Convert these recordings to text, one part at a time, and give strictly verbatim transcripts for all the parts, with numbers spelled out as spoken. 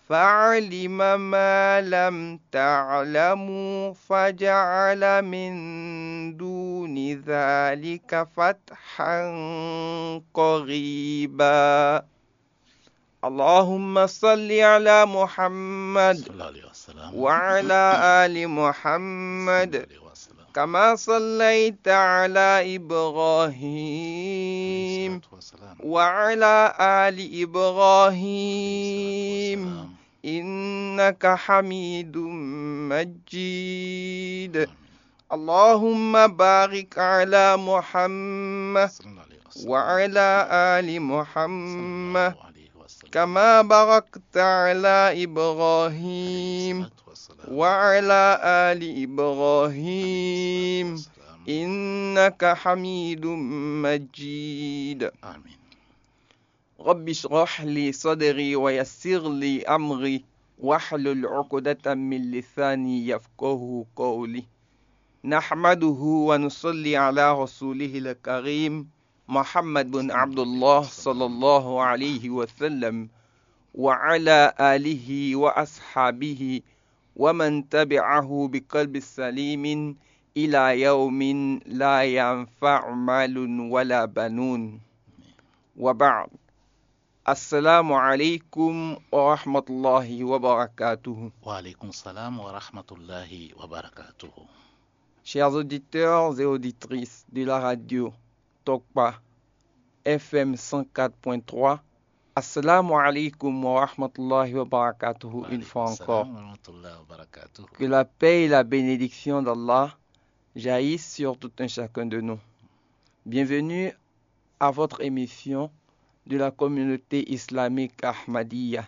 فعلم ما لم تعلموا فجعل من دون ذلك فتحا قريبا. اللهم صل على محمد صلى الله عليه وسلم وعلى آل محمد صلى الله عليه وسلم كما صليت على إبراهيم عليه الصلاة والسلام وعلى آل عليه إبراهيم الصلاة والسلام. إنك حميد مجيد. آمين. اللهم بارك على محمد صلى الله عليه وسلم وعلى آل صلى محمد الله عليه وسلم كما باركت على عليه إبراهيم الصلاة والسلام وعلى آل عليه إبراهيم الصلاة والسلام. إنك حميد مجيد. آمين. رب اشرح لي صدري ويسر لي أمري واحلل عقدة من لساني يفقه قولي. نحمده ونصلي على رسوله الكريم محمد بن عبد الله صلى الله عليه وسلم وعلى آله وأصحابه ومن تبعه بقلب سليم إلى يوم لا ينفع مال ولا بنون. وبعد. السلام عليكم ورحمة الله وبركاته. وعليكم السلام ورحمة الله وبركاته. Chers auditeurs et auditrices de la radio Tokpa F M cent quatre point trois, Assalamu alaikum wa rahmatullahi wa barakatuhu une fois encore. Que la paix et la bénédiction d'Allah jaillissent sur tout un chacun de nous. Bienvenue à votre émission de la communauté islamique Ahmadiyya.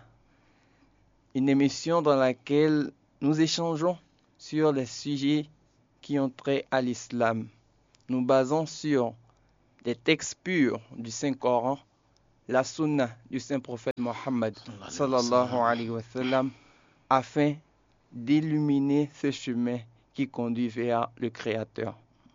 Une émission dans laquelle nous échangeons sur les sujets qui ont trait à l'islam. Nous basons sur des textes purs du Saint-Coran, la sunna du Saint-Prophète Mohammed sallallahu alayhi wa sallam, afin d'illuminer ce chemin qui conduit vers le Créateur.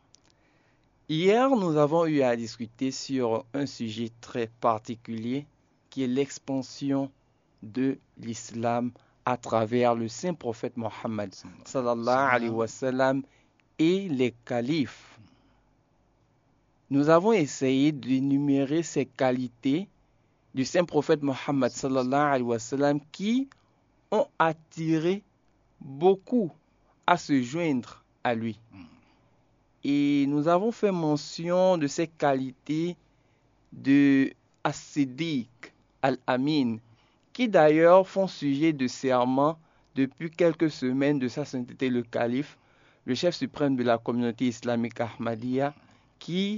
Hier, nous avons eu à discuter sur un sujet très particulier qui est l'expansion de l'islam à travers le Saint-Prophète Mohammed sallallahu alayhi wa sallam et les califes. Nous avons essayé d'énumérer ces qualités du Saint-Prophète Mohammed sallallahu alayhi wa sallam qui ont attiré beaucoup à se joindre à lui. Et nous avons fait mention de ces qualités de As-Siddiq Al-Amin, qui d'ailleurs font sujet de serment depuis quelques semaines de sa sainteté le calife, le chef suprême de la communauté islamique Ahmadiyya, qui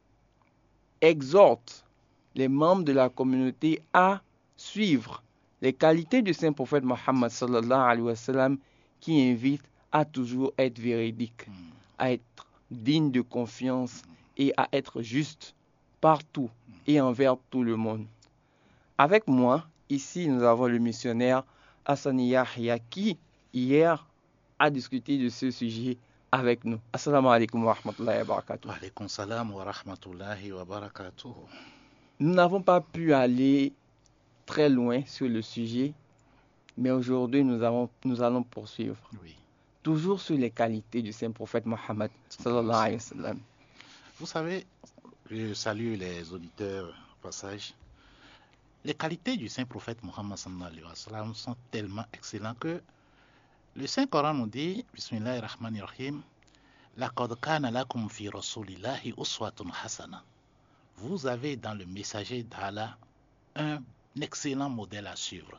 exhorte les membres de la communauté à suivre les qualités du saint prophète Mohammed sallallahu alayhi wa sallam, qui invite à toujours être véridique, à être digne de confiance et à être juste partout et envers tout le monde. Avec moi, ici, nous avons le missionnaire Hassani Yahya qui, hier, a discuté de ce sujet avec nous. Assalamu alaikum wa rahmatullahi wa barakatuh. Wa alaikum salam wa rahmatullahi wa barakatuh. Nous n'avons pas pu aller très loin sur le sujet, mais aujourd'hui, nous, avons, nous allons poursuivre. Oui. Toujours sur les qualités du saint prophète Mohammed sallallahu alayhi wa sallam. Vous savez, je salue les auditeurs au passage. Les qualités du saint prophète Mohammed sallallahu alayhi wa sallam sont tellement excellentes que le Saint-Coran nous dit, Bismillahirrahmanirrahim, Laqad kana lakum fi rasulillahi uswatun hasana. Vous avez dans le messager d'Allah un excellent modèle à suivre.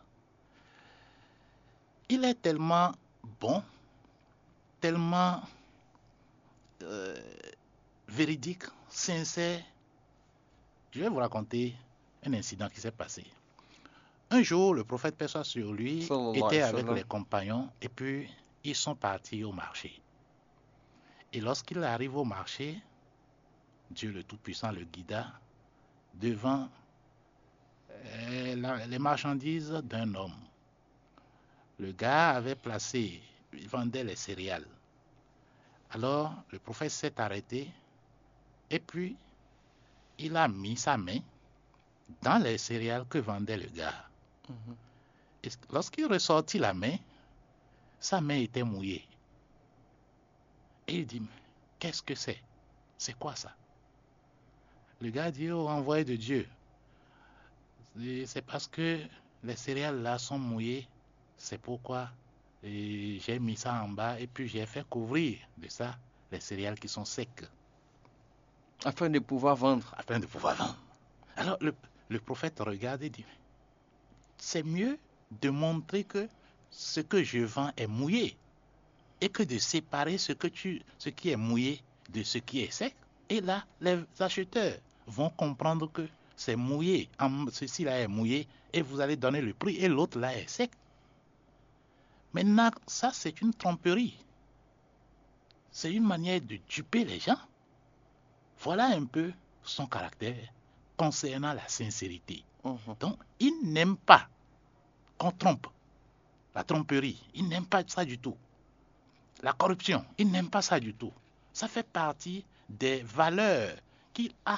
Il est tellement bon, tellement euh, véridique, sincère. Je vais vous raconter un incident qui s'est passé. Un jour, le prophète, paix soit sur lui, était avec les compagnons et puis ils sont partis au marché. Et lorsqu'il arrive au marché, Dieu le Tout-Puissant le guida devant euh, la, les marchandises d'un homme. Le gars avait placé, il vendait les céréales. Alors, le prophète s'est arrêté et puis il a mis sa main dans les céréales que vendait le gars. Mm-hmm. Et lorsqu'il ressortit la main, sa main était mouillée. Et il dit, mais qu'est-ce que c'est? C'est quoi ça? Le gars dit, oh, envoyé de Dieu. C'est parce que les céréales là sont mouillées. C'est pourquoi et j'ai mis ça en bas et puis j'ai fait couvrir de ça les céréales qui sont secs. Afin de pouvoir vendre. Afin de pouvoir vendre. Alors le, le prophète regarde et dit, c'est mieux de montrer que ce que je vends est mouillé et que de séparer ce, que tu, ce qui est mouillé de ce qui est sec. Et là, les acheteurs vont comprendre que c'est mouillé, ceci là est mouillé et vous allez donner le prix et l'autre là est sec. Maintenant, ça c'est une tromperie. C'est une manière de duper les gens. Voilà un peu son caractère concernant la sincérité. Uh-huh. Donc, il n'aime pas qu'on trompe. La tromperie, il n'aime pas ça du tout. La corruption, il n'aime pas ça du tout. Ça fait partie des valeurs qu'il a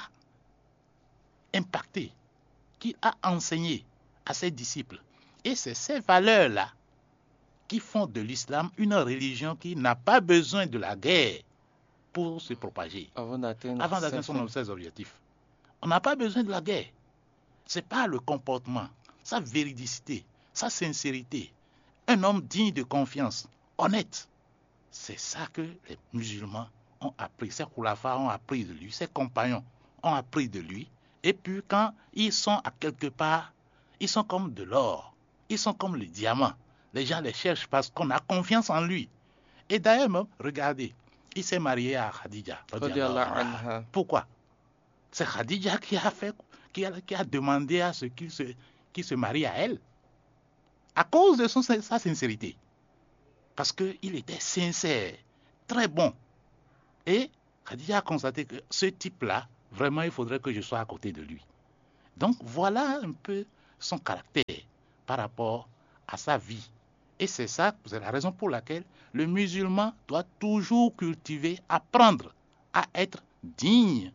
impactées, qu'il a enseignées à ses disciples. Et c'est ces valeurs-là qui font de l'islam une religion qui n'a pas besoin de la guerre pour se propager, Avant d'atteindre, avant d'atteindre son, ses objectifs. On n'a pas besoin de la guerre. C'est pas le comportement, sa véridicité, sa sincérité. Un homme digne de confiance, honnête. C'est ça que les musulmans ont appris. Ces khulafas ont appris de lui, ses compagnons ont appris de lui. Et puis quand ils sont à quelque part, ils sont comme de l'or, ils sont comme le diamant. Les gens les cherchent parce qu'on a confiance en lui. Et d'ailleurs, même, regardez, il s'est marié à Khadija. Pourquoi? C'est Khadija qui a fait, qui a, qui a demandé à ce qu'il se, qu'il se marie à elle. À cause de son, sa sincérité. Parce qu'il était sincère, très bon. Et Khadija a constaté que ce type-là, vraiment, il faudrait que je sois à côté de lui. Donc, voilà un peu son caractère par rapport à sa vie. Et c'est ça, c'est la raison pour laquelle le musulman doit toujours cultiver, apprendre à être digne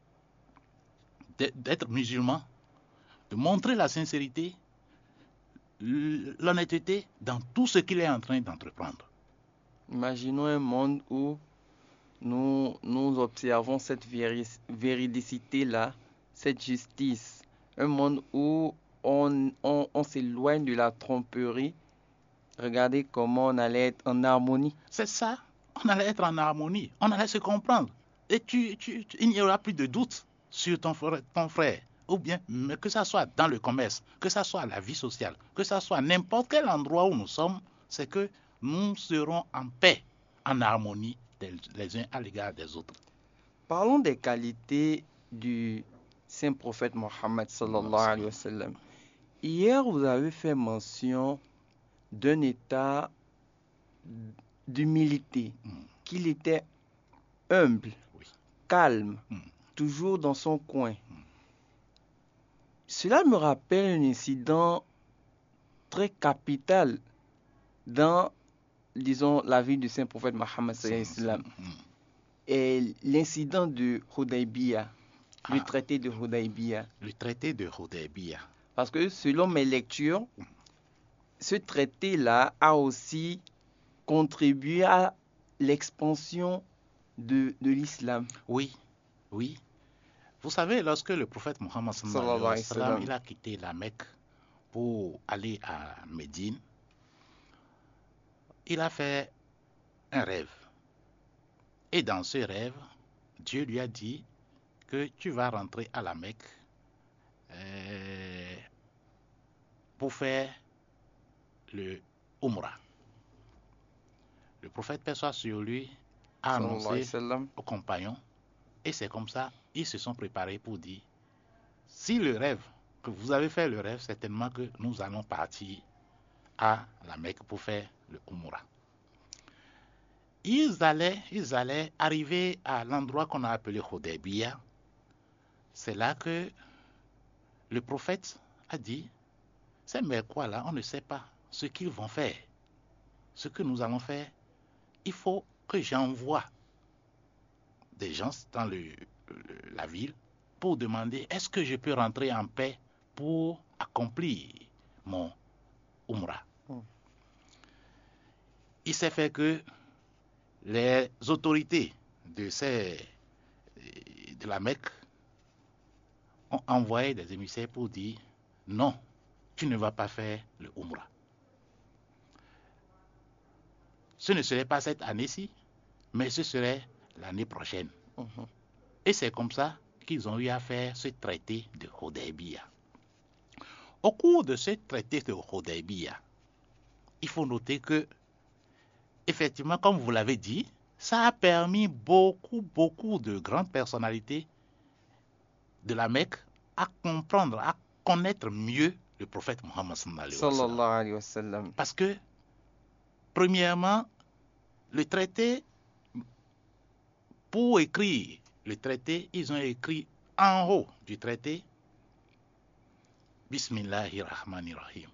d'être musulman, de montrer la sincérité, l'honnêteté dans tout ce qu'il est en train d'entreprendre. Imaginons un monde où nous, nous observons cette véridicité-là, cette justice. Un monde où on, on, on s'éloigne de la tromperie. Regardez comment on allait être en harmonie. C'est ça, on allait être en harmonie, on allait se comprendre. Et tu, tu, tu, il n'y aura plus de doute sur ton frère, ton frère. Ou bien, que ça soit dans le commerce, que ça soit la vie sociale, que ça soit n'importe quel endroit où nous sommes, c'est que nous serons en paix, en harmonie les uns à l'égard des autres. Parlons des qualités du saint prophète Mohammed sallallahu alayhi wa sallam. Hier, vous avez fait mention d'un état d'humilité, mm. qu'il était humble, oui. calme, mm. toujours dans son coin. Mm. Cela me rappelle un incident très capital dans, disons, la vie du saint prophète Mohammed sallallahu alayhi wa sallam. Et l'incident de Hudaybiyah, ah. le traité de Hudaybiyah. Le traité de Hudaybiyah. Parce que selon mes lectures, ce traité-là a aussi contribué à l'expansion de, de l'islam. Oui, oui. Vous savez, lorsque le prophète Mohammed sallallahu alayhi wa sallam, il a quitté la Mecque pour aller à Médine, il a fait un rêve. Et dans ce rêve, Dieu lui a dit que tu vas rentrer à la Mecque euh, pour faire le Umrah. Le prophète, paix soit sur lui, a annoncé aux compagnons, et c'est comme ça, ils se sont préparés pour dire, si le rêve, que vous avez fait le rêve, certainement que nous allons partir à la Mecque pour faire le Umrah. Ils allaient, ils allaient arriver à l'endroit qu'on a appelé Hudaybiyah. C'est là que le prophète a dit, c'est mais quoi là, on ne sait pas ce qu'ils vont faire. Ce que nous allons faire, il faut que j'envoie des gens dans le, le, la ville pour demander est-ce que je peux rentrer en paix pour accomplir mon, Umrah. Mm. Il s'est fait que les autorités de, ces, de la Mecque ont envoyé des émissaires pour dire non, tu ne vas pas faire le Umrah. Ce ne serait pas cette année-ci, mais ce serait l'année prochaine. Mhm. Et c'est comme ça qu'ils ont eu à faire ce traité de Hudaybiyah. Au cours de ce traité de Hudaybiyah, il faut noter que, effectivement, comme vous l'avez dit, ça a permis beaucoup, beaucoup de grandes personnalités de la Mecque à comprendre, à connaître mieux le prophète Mohammed sallallahu alayhi wa sallam. Sallallahu alayhi wa sallam. Parce que, premièrement, le traité, pour écrire le traité, ils ont écrit en haut du traité Bismillahirrahmanirrahim.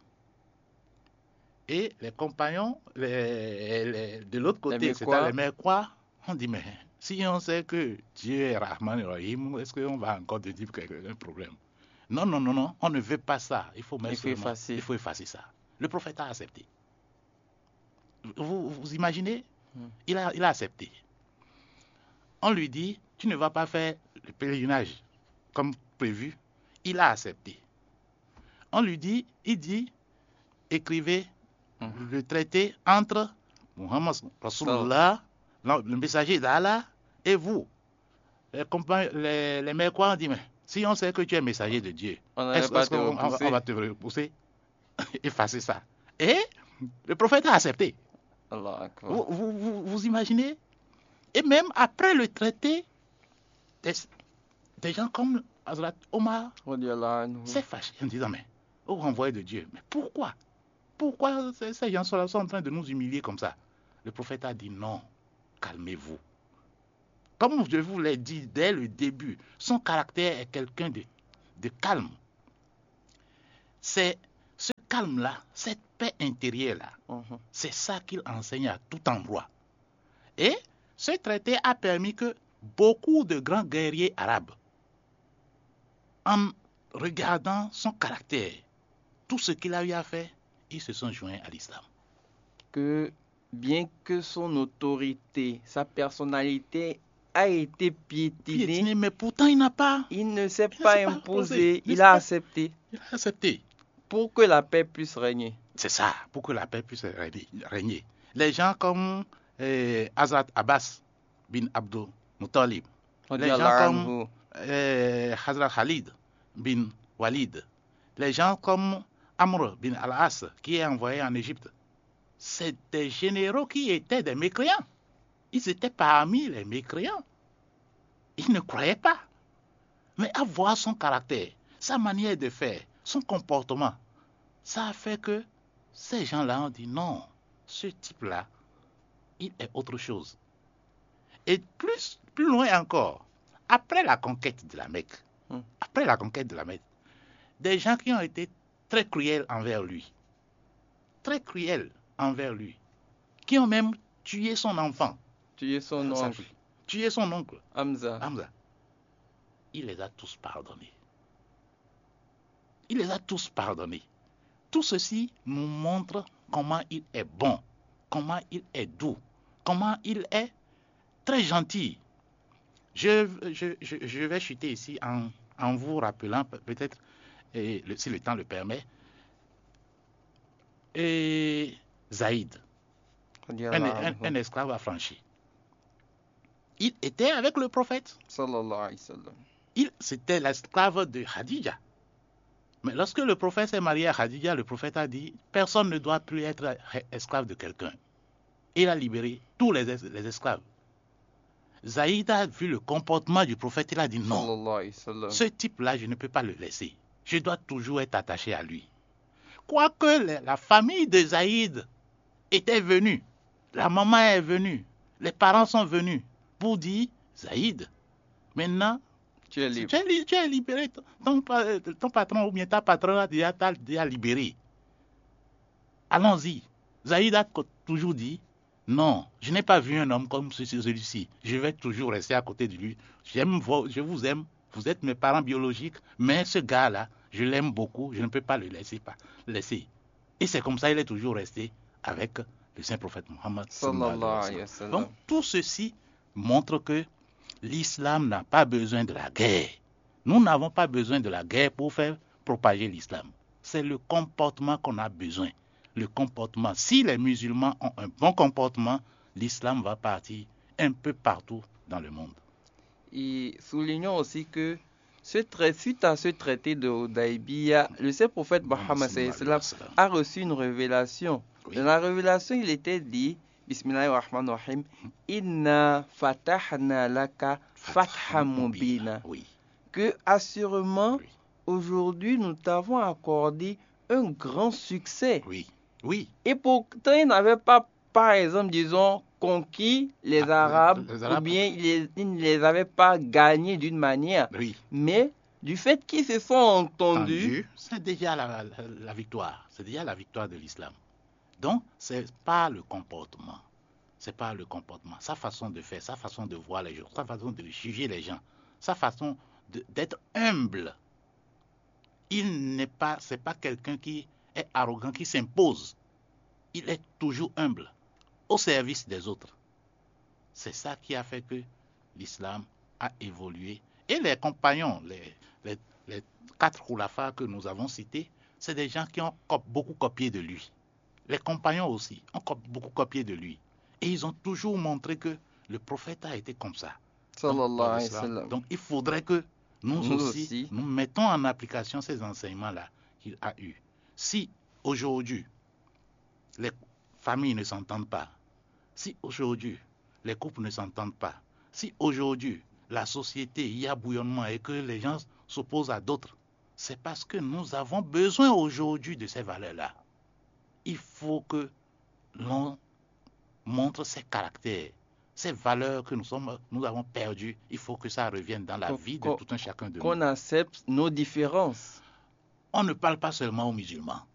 Et les compagnons les, les, de l'autre côté, c'est-à-dire les Mecquois, on dit mais si on sait que Dieu est Rahman et Rahim, est-ce qu'on va encore te dire qu'il y a un problème? Non, non, non, non, on ne veut pas ça. Il faut, il faut, effacer. il faut effacer ça. Le prophète a accepté. Vous, vous imaginez? hmm. il, a, il a accepté. On lui dit, tu ne vas pas faire le pèlerinage comme prévu. Il a accepté. On lui dit, il dit, écrivez hmm. le traité entre Muhammad Rasulullah, le messager d'Allah, et vous. Les, les, les Mecquois ont dit, mais si on sait que tu es messager de Dieu, on est-ce, est-ce qu'on on, on va te repousser? Effacer ça. Et le prophète a accepté. Allah vous, vous, vous, vous imaginez? Et même après le traité, des, des gens comme Hazrat Omar s'est fâché en disant, mais au renvoi de Dieu, mais pourquoi? Pourquoi ces gens sont, sont en train de nous humilier comme ça? Le prophète a dit, non, calmez-vous. Comme je vous l'ai dit dès le début, son caractère est quelqu'un de, de calme. C'est ce calme-là, cette paix intérieure-là, uh-huh. c'est ça qu'il enseigne à tout endroit. Et ce traité a permis que beaucoup de grands guerriers arabes, en regardant son caractère, tout ce qu'il a eu à faire, ils se sont joints à l'islam. Que bien que son autorité, sa personnalité a été piétinée, piétinée mais pourtant il n'a pas, il ne s'est il pas imposé, il a accepté. Il a accepté. Pour que la paix puisse régner. C'est ça, pour que la paix puisse régner. Les gens comme eh, Hazrat Abbas bin Abdul Muttalib, les gens comme eh, Hazrat Khalid bin Walid, les gens comme Amr bin Al-As, qui est envoyé en Égypte, c'est des généraux qui étaient des mécréants. Ils étaient parmi les mécréants. Ils ne croyaient pas. Mais à voir son caractère, sa manière de faire, son comportement, ça a fait que ces gens-là ont dit non, ce type-là, il est autre chose. Et plus, plus loin encore, après la conquête de la Mecque, hum. après la conquête de la Mecque, des gens qui ont été très cruels envers lui, très cruels envers lui, qui ont même tué son enfant, tué son oncle, tué son oncle, Hamza. Hamza. Il les a tous pardonnés. Il les a tous pardonnés. Tout ceci nous montre comment il est bon, comment il est doux, comment il est très gentil. Je, je, je, je vais chuter ici en, en vous rappelant peut-être, et le, si le temps le permet, et Zaïd, un, un, un esclave affranchi. Il était avec le prophète. Sallallahu alayhi wa sallam. Il, c'était l'esclave de Khadija. Mais lorsque le prophète s'est marié à Khadija, le prophète a dit, personne ne doit plus être esclave de quelqu'un. Il a libéré tous les, les esclaves. Zaïd a vu le comportement du prophète, il a dit non, ce type-là, je ne peux pas le laisser. Je dois toujours être attaché à lui. Quoique la famille de Zaïd était venue, la maman est venue, les parents sont venus pour dire, Zaïd, maintenant, tu es, libre. Tu, es, tu es libéré, ton, ton patron ou bien ta patronne a déjà, déjà libéré. Allons-y. Zaïd a toujours dit, non, je n'ai pas vu un homme comme celui-ci. Je vais toujours rester à côté de lui. J'aime, je vous aime, vous êtes mes parents biologiques, mais ce gars-là, je l'aime beaucoup, je ne peux pas le laisser. Pas, laisser. Et c'est comme ça qu'il est toujours resté avec le saint prophète Mohammed. Sallallahu alayhi wa sallam. Donc tout ceci montre que l'islam n'a pas besoin de la guerre. Nous n'avons pas besoin de la guerre pour faire propager l'islam. C'est le comportement qu'on a besoin. Le comportement. Si les musulmans ont un bon comportement, l'islam va partir un peu partout dans le monde. Et soulignons aussi que ce trai- suite à ce traité de Hudaybiyah, le saint prophète Mohammed sallallahu alayhi wa sallam a reçu une révélation. Oui. Dans la révélation, il était dit, Bismillahirrahmanirrahim, Inna fatahna laka fatha mubina. Oui. Que assurément, Oui. aujourd'hui, nous t'avons accordé un grand succès. Oui. Oui. Et pourtant, il n'avait pas, par exemple, disons, conquis les Ah, Arabes, les ou Arabes. bien il les- il ne les avait pas gagnés d'une manière. Oui. Mais du fait qu'ils se sont entendus, Entendu, c'est déjà la, la- la victoire. C'est déjà la victoire de l'islam. Donc, c'est pas le comportement. C'est pas le comportement. Sa façon de faire, sa façon de voir les gens, sa façon de juger les gens, sa façon de- d'être humble. Il n'est pas, c'est pas quelqu'un qui est arrogant, qui s'impose. Il est toujours humble, au service des autres. C'est ça qui a fait que l'islam a évolué. Et les compagnons, les, les, les quatre khulafas que nous avons cités, c'est des gens qui ont cop- beaucoup copié de lui. Les compagnons aussi ont cop- beaucoup copié de lui. Et ils ont toujours montré que le prophète a été comme ça. Donc, sallallahu dans alayhi wa l'islam. sallam. Donc, il faudrait que nous, Nous aussi, aussi. nous mettons en application ces enseignements-là qu'il a eus. Si aujourd'hui, les familles ne s'entendent pas, si aujourd'hui, les couples ne s'entendent pas, si aujourd'hui, la société, il y a bouillonnement et que les gens s'opposent à d'autres, c'est parce que nous avons besoin aujourd'hui de ces valeurs-là. Il faut que l'on montre ces caractères, ces valeurs que nous, sommes, nous avons perdues. Il faut que ça revienne dans la Qu'on- vie de qu'on- tout un chacun de nous. Qu'on accepte nos différences. On ne parle pas seulement aux musulmans.